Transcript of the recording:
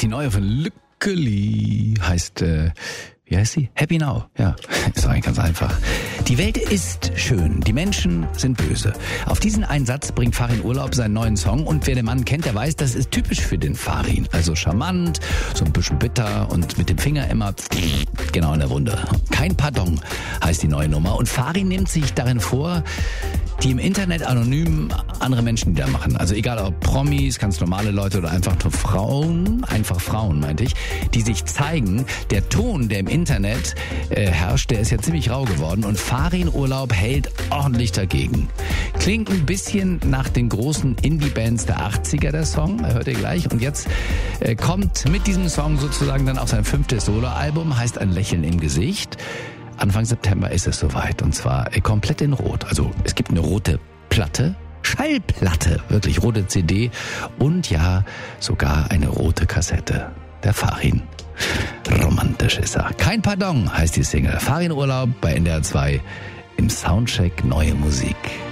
ist die neue von Lückeli. Heißt, wie heißt sie? Happy Now. Ja, ist eigentlich ganz einfach. Die Welt ist schön, die Menschen sind böse. Auf diesen einen Satz bringt Farin Urlaub seinen neuen Song und wer den Mann kennt, der weiß, das ist typisch für den Farin. Also charmant, so ein bisschen bitter und mit dem Finger immer genau in der Wunde. Kein Pardon heißt die neue Nummer und Farin nimmt sich darin vor, die im Internet anonym andere Menschen niedermachen. Also egal ob Promis, ganz normale Leute oder einfach Frauen meinte ich, die sich zeigen. Der Ton, der im Internet herrscht, der ist ja ziemlich rau geworden und Farin Urlaub hält ordentlich dagegen. Klingt ein bisschen nach den großen Indie-Bands der 80er der Song, hört ihr gleich. Und jetzt kommt mit diesem Song sozusagen dann auch sein 5. Soloalbum, heißt Ein Lächeln im Gesicht. Anfang September ist es soweit und zwar komplett in Rot. Also es gibt eine rote Platte, Schallplatte, wirklich rote CD und ja, sogar eine rote Kassette. Der Farin. Romantisch ist er. Kein Pardon heißt die Single. Farin Urlaub bei NDR 2 im Soundcheck Neue Musik.